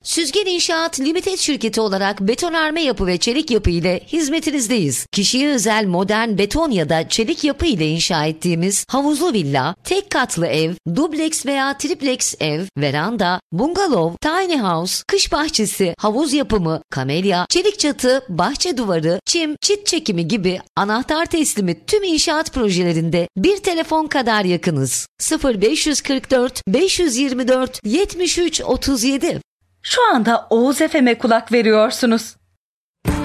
Süzgen İnşaat Limited şirketi olarak betonarme yapı ve çelik yapı ile hizmetinizdeyiz. Kişiye özel modern beton ya da çelik yapı ile inşa ettiğimiz havuzlu villa, tek katlı ev, dubleks veya triplex ev, veranda, bungalov, tiny house, kış bahçesi, havuz yapımı, kamelya, çelik çatı, bahçe duvarı, çim, çit çekimi gibi anahtar teslimi tüm inşaat projelerinde bir telefon kadar yakınız. 0544 524 73 37. Şu anda Oğuz FM'e kulak veriyorsunuz.